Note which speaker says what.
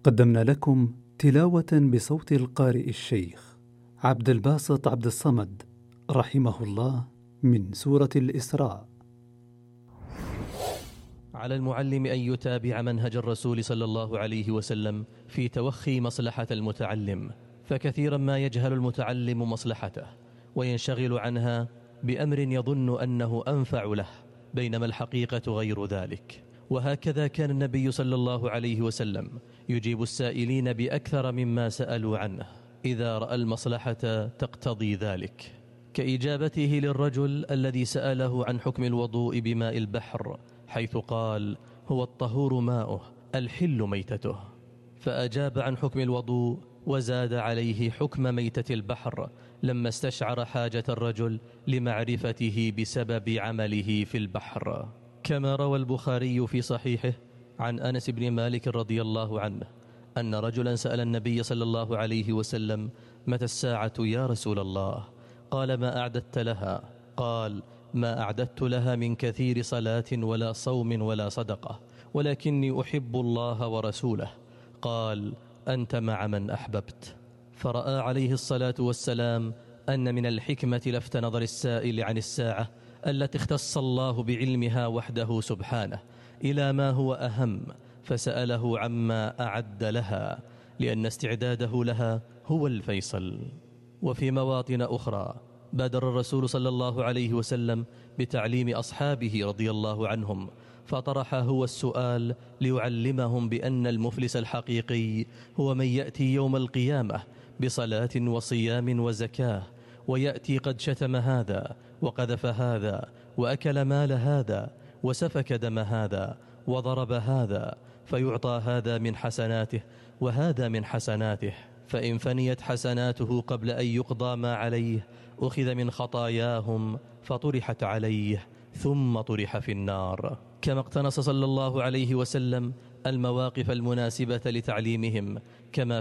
Speaker 1: قدمنا لكم تلاوة بصوت القارئ الشيخ عبد الباسط عبد الصمد رحمه الله من سورة الإسراء.
Speaker 2: على المعلم أن يتابع منهج الرسول صلى الله عليه وسلم في توخي مصلحة المتعلم، فكثيرا ما يجهل المتعلم مصلحته وينشغل عنها بأمر يظن أنه أنفع له، بينما الحقيقة غير ذلك. وهكذا كان النبي صلى الله عليه وسلم يجيب السائلين بأكثر مما سألوا عنه إذا رأى المصلحة تقتضي ذلك، كإجابته للرجل الذي سأله عن حكم الوضوء بماء البحر، حيث قال: هو الطهور ماؤه الحل ميتته، فأجاب عن حكم الوضوء وزاد عليه حكم ميتة البحر لما استشعر حاجة الرجل لمعرفته بسبب عمله في البحر. كما روى البخاري في صحيحه عن أنس بن مالك رضي الله عنه أن رجلا سأل النبي صلى الله عليه وسلم: متى الساعة يا رسول الله؟ قال: ما أعددت لها؟ قال: ما أعددت لها من كثير صلاة ولا صوم ولا صدقة، ولكني أحب الله ورسوله. قال: أنت مع من أحببت. فرأى عليه الصلاة والسلام أن من الحكمة لفت نظر السائل عن الساعة التي اختص الله بعلمها وحده سبحانه إلى ما هو أهم، فسأله عما أعد لها، لأن استعداده لها هو الفيصل. وفي مواطن أخرى بادر الرسول صلى الله عليه وسلم بتعليم أصحابه رضي الله عنهم، فطرح هو السؤال ليعلمهم بأن المفلس الحقيقي هو من يأتي يوم القيامة بصلاة وصيام وزكاة، ويأتي قد شتم هذا وقذف هذا وأكل مال هذا وسفك دم هذا وضرب هذا، فيعطى هذا من حسناته وهذا من حسناته، فإن فنيت حسناته قبل أن يقضى ما عليه أخذ من خطاياهم فطرحت عليه ثم طرح في النار. كما اقتنص صلى الله عليه وسلم المواقف المناسبة لتعليمهم، كما